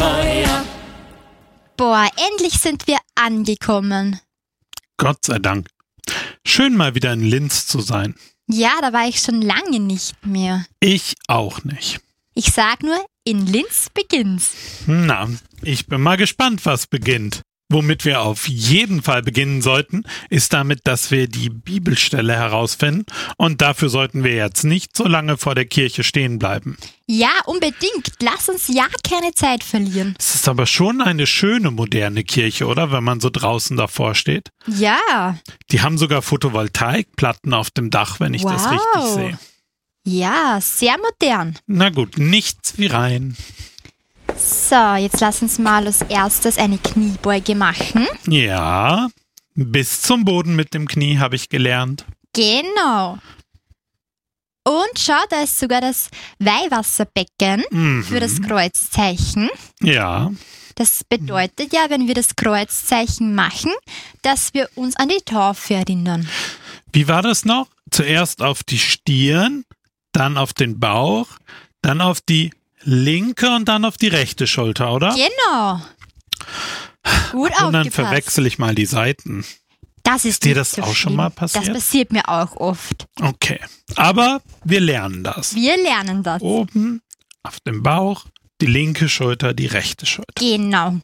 Abenteuer. Boah, endlich sind wir angekommen. Gott sei Dank. Schön mal wieder in Linz zu sein. Ja, da war ich schon lange nicht mehr. Ich auch nicht. Ich sag nur, in Linz beginnt's. Na, ich bin mal gespannt, was beginnt. Womit wir auf jeden Fall beginnen sollten, ist damit, dass wir die Bibelstelle herausfinden. Und dafür sollten wir jetzt nicht so lange vor der Kirche stehen bleiben. Ja, unbedingt. Lass uns ja keine Zeit verlieren. Es ist aber schon eine schöne moderne Kirche, oder? Wenn man so draußen davor steht. Ja. Die haben sogar Photovoltaikplatten auf dem Dach, wenn ich das richtig sehe. Ja, sehr modern. Na gut, nichts wie rein. So, jetzt lass uns mal als erstes eine Kniebeuge machen. Ja, bis zum Boden mit dem Knie habe ich gelernt. Genau. Und schau, da ist sogar das Weihwasserbecken für das Kreuzzeichen. Ja, Das bedeutet ja, wenn wir das Kreuzzeichen machen, dass wir uns an die Taufe erinnern. wie war das noch? Zuerst auf die Stirn, dann auf den Bauch, dann auf die linke und dann auf die rechte Schulter, oder? Genau. Gut Und dann aufgepasst. verwechsel ich mal die Seiten. Das ist dir nicht das so auch schon schlimm. mal passiert? Das passiert mir auch oft. Okay, aber wir lernen das. Wir lernen das. Oben auf dem Bauch, die linke Schulter, die rechte Schulter. Genau.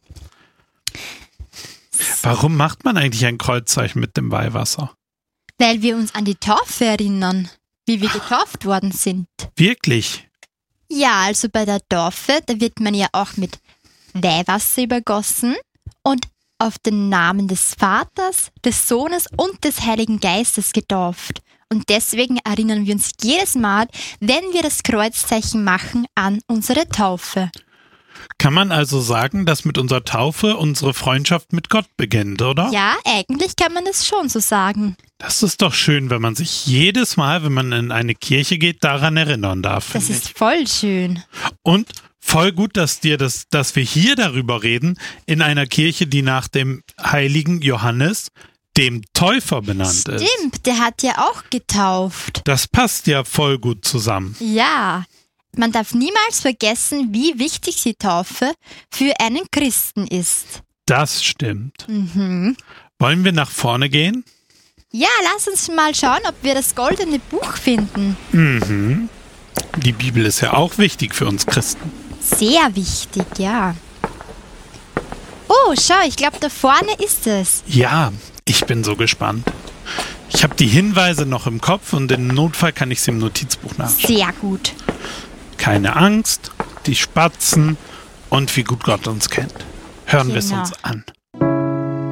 Warum macht man eigentlich ein Kreuzzeichen mit dem Weihwasser? Weil wir uns an die Taufe erinnern, wie wir getauft worden sind. Wirklich? Ja, also bei der Taufe, da wird man ja auch mit Weihwasser übergossen und auf den Namen des Vaters, des Sohnes und des Heiligen Geistes getauft. Und deswegen erinnern wir uns jedes Mal, wenn wir das Kreuzzeichen machen, an unsere Taufe. Kann man also sagen, dass mit unserer Taufe unsere Freundschaft mit Gott beginnt, oder? Ja, eigentlich kann man das schon so sagen. Das ist doch schön, wenn man sich jedes Mal, wenn man in eine Kirche geht, daran erinnern darf. Das finde ist voll schön. Und voll gut, dass wir hier darüber reden, in einer Kirche, die nach dem heiligen Johannes, dem Täufer, benannt ist. Stimmt, der hat ja auch getauft. Das passt ja voll gut zusammen. Ja, man darf niemals vergessen, wie wichtig die Taufe für einen Christen ist. Das stimmt. Mhm. Wollen wir nach vorne gehen? Ja, lass uns mal schauen, ob wir das goldene Buch finden. Mhm. Die Bibel ist ja auch wichtig für uns Christen. Sehr wichtig, ja. Oh, schau, ich glaube, da vorne ist es. Ja, ich bin so gespannt. Ich habe die Hinweise noch im Kopf und im Notfall kann ich sie im Notizbuch nachschauen. Sehr gut. Keine Angst, die Spatzen und wie gut Gott uns kennt. Hören wir es Genau. uns an.